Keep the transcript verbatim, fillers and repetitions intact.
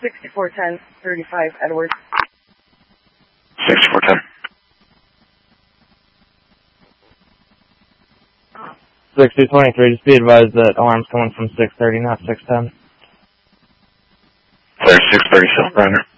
sixty-four ten, thirty-five, Edward. sixty-four ten. sixty twenty-three, just be advised that alarm's coming from six thirty, not six ten. thirty-six thirty-seven, Brandon.